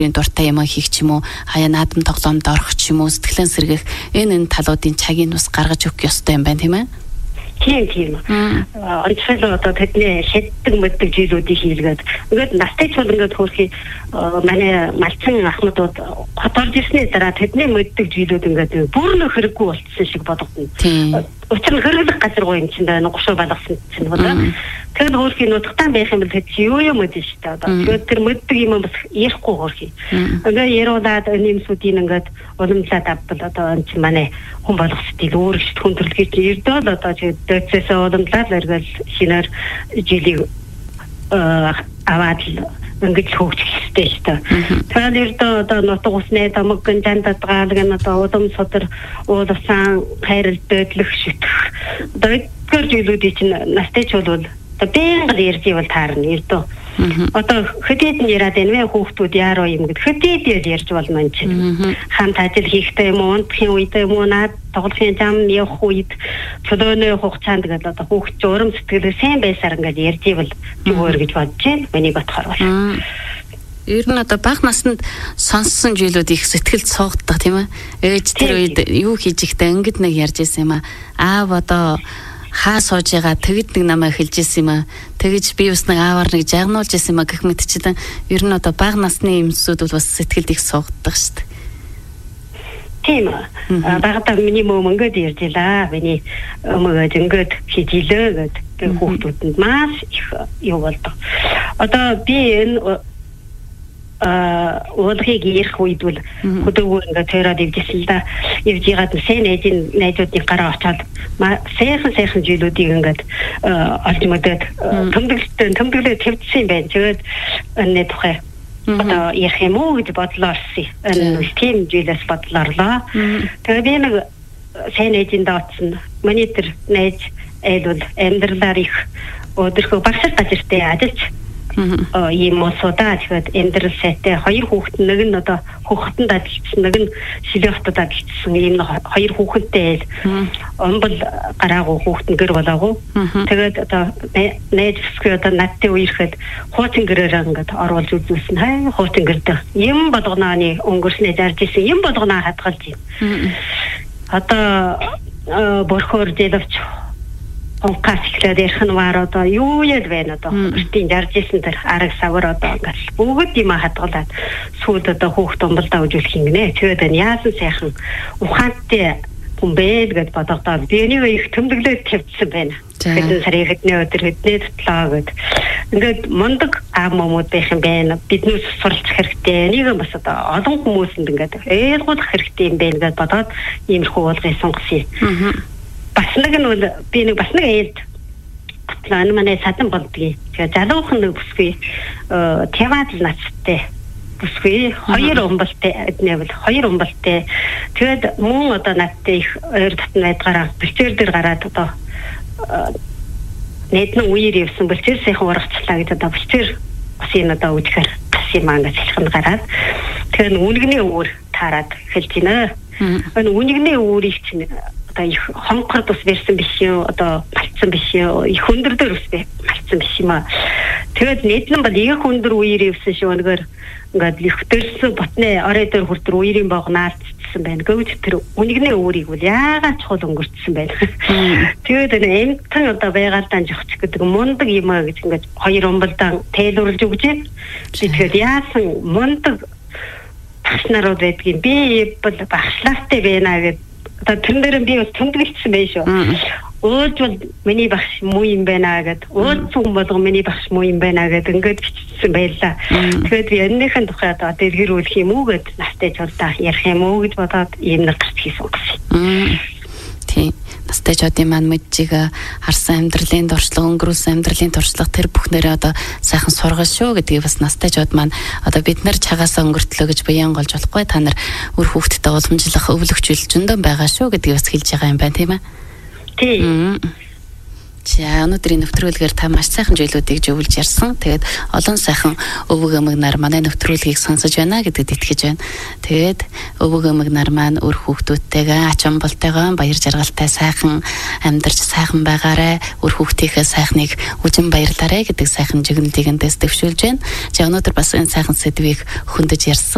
дуртай юм хийх ч юм уу, хаяа наадам тоглоомд орох ч юм уу, сэтгэлэн сэргэх энэ талуудын цагийг бас гаргаж өгөх ёстой юм байна тийм ээ. Тийм. Онцгой одоо тэдний шиддэг мэддэг жилүүдийг хийлгээд ингээд настай ч бол ингээд хөрхий манай малчин ахмадууд хоторж ирсний дараа тэдний мэддэг жилүүд ингээд бүр нөх хэрэггүй болчихсон шиг бодогдно. Учир нь хэрэглэх газаргүй юм чинь байна. Гушуу балгасан чинь болоо. Тэгэхээр хөрхий нутагтаа байх юм бол тэд юу мэдэн шүү дээ. Одоо тэгээд тэр мэддэг юм бас ярихгүй хөрхий. Ингээд яриулаад нэмсүүдийн ингээд уламжлаад авбал одоо энэ чинь манай хүн болох стил өөрөшт хүндрэлгийг ирдэл одоо дэцээс уламжлаад эргэл шинээр жилийг аваад ингээд хөгжих хэрэгтэй шүү дээ. Тэгэхээр ердөө одоо нутаг усны дамаг гэнжандад гаалган одоо удам содөр уулсан хайрал дэдлэх шүтэх. Одоо тэр жилүүдийн чинь настай ч бол одоо бэнгэл ярьж ивэл таарна ердөө. Одоо хэдийд нь яриад энэ хүүхдүүд яаруу юм гэд хэдийд ярьж болно юм чинь. Хамт ажил хийхдээ юм уу, унтахын үед юм уу, наад тоглохын зам явах үед чөлөөний хугацаанд гэдэг одоо хүүхд урам сэтгэлээ сайн байсаар ингээд ярьж ивэл зүгээр гэж бодож байна. Миний бодохоор бол. Ер нь одоо бага наснд сонссон зүйлүүд их сэтгэлд суугддаг тийм ээ. Ээж тэр үед юу хийж ихтэй ингээд нэг ярьж байсан юм аа. Аав одоо хаа сууж байгаа тэгд нэг намайг хэлж ирсэн юм аа. Тэгэж би бас нэг аавар нэг жагнуулж ирсэн юм аа гэх мэт ч гэдэг. Ер нь одоо бага насны эмсүүд бол бас сэтгэлд их суугддаг шүү дээ. Тийм. Багтаа миний мөн ингээд ярьж илаа. Миний өмгөөд ингээд хийж илээ гэдэг хүүхдүүдэнд маш их юу болдог. Одоо би энэ уулгыг ярих үед бол хөдөөгөө ингээд тэраад ивжсэн л да. Ивж ягаад сайн найзуудын гараа очоод сайхан жилүүдийг ингээд олж мөдөд тэмдэглээ тавьчихсан байна. Тэгээд энэ тухай одоо ярих юм уу гэж бодлоорсон. Энэ тийм жилээс бодлоорлоо. Тэгээд би нэг сайн найзын доотсон. Миний тэр найз айлвал амьдралаар их өдөрхөө багшаа газартай ажиллаж ийм мосудаа тэгээд амьдрал сайтай хоёр хүүхэд нэг нь одоо хүүхэдэнд ажилласан нэг нь Шилэхтад ажилласан ийм хоёр хүүхэдтэй омбол гараагүй хүүхэд нь гэр болоогүй тэгээд одоо найз өсгөө одоо надтай үерхэд хуучин гэрээр ингээд оруулж үзүүлсэн хай хуучин гэрдээ юм болгононы өнгөрснөө зарж исэн юм болгоноо хадгалж байна одоо борхоор зэлвч онкас ихлээд ярих нь вар одоо юу яд байна одоо хөртийн жаржсэн тэр арга савар одоо ингээд бүгд юм хадгалаад сүйд одоо хүүхд умбалдаа үжүүлэх юм гинэ. Тэгээд энэ яасан сайхан ухаантай хүн бэ гэж бодогдоод би энийг их тэмдэглээд тавьчихсан байна. Хэдэн сарын хэдний өдөр хэдний тутлаа гэд ингээд мундаг аав момууд байх юм байна. Биднээс суралцах хэрэгтэй. Энийг бас одоо олон хүмүүсэнд ингээд ээлгуулах хэрэгтэй юм байна гэж бодоод иймэрхүү уулгыг сонгосон. Бас нэг нь бол би нэг бас нэг ээлд атлаа манай садан болдгийг. Тэгээ залуухан нэг бүсгүй таваад л нацтай. Бүсгүй хоёр умбалтай эднэвэл хоёр умбалтай. Тэгээд мөн одоо надтай их ойр татна байдгаараа бэлчээр дээр гараад одоо нэгэн үеэр явсан бэлчээр сайхан урагчлаа гэж одоо бэлчээр бас энэ одоо үжихээр бас юм аа цэлхэн гараад тэгээд үнэгний үүр таарад хэлж байна. Энэ үнэгний үүрийг чинь одоо их хонхор тус барьсан биш юу одоо малцсан биш юу их өндөр дээр ус малцсан биш юм аа. Тэгээд нэгэн бол их өндөр үеэр явсан шүү нэгээр ингээд их төрсөн ботны орой дээр хүртэр үерийн боог наалцсан байна. Гэвч тэр үнэгний үүрийг бол яагаад чухал өнгөрцсөн байна. Тэгээд энэ эмтэн одоо байгаалдаан жохч гэдэг мундаг юм аа гэж ингээд хоёр умбалдаан тайлбарлаж өгч байна. Тэгэхээр яасан мундаг багш нарууд байдгийг би бол багшлаатай байна гэдэг одоо тэр дээр би бас тэмдэглэсэн байх шүү. Өөд бол миний багш муу юм байна гэд өөд хүн болго миний багш муу юм байна гэд ингээд бичсэн байлаа. Тэгээд би энэхэн тухай одоо дэлгэрүүлэх юм уу гэд настай чулдаа ярих юм уу гэж бодоод ийм нэг гарч хийсэн гэсэн. Тийм. Настай чодын маань мэджиг харсан амьдралын дуршлаг өнгөрүүлсэн амьдралын туршлага тэр бүхнээрээ одоо сайхан сургаж шүү гэдгийг бас настай чод маань одоо бид нар чагаасаа өнгөртлөө гэж буян голж болохгүй та нар үр хүүхдэд уламжлах өвлөгчүүл зөндөн байгаа шүү гэдгийг бас хэлж байгаа юм байна тийм ээ. Тийм. За өнөөдрийн нэвтрүүлгээр та маш сайхан зүйлүүдийг зөвлөж ярьсан. Тэгээд олон сайхан өвөг эмэгнэр манай нэвтрүүлгийг сонсож байна гэдэгт итгэж байна. Тэгээд өвөг эмэгнэр маань үр хүүхдүүдтэйгээ ач холбогдолтойгоо баяр жаргалтай сайхан амьдарч сайхан байгаарай. Үр хүүхдийнхээ сайхныг үжин баярлаарай гэдэг сайхан жигнэлийг эндээс дэвшүүлж байна. За өнөөдөр бас энэ сайхан сэдвийг хөндөж ярьсан.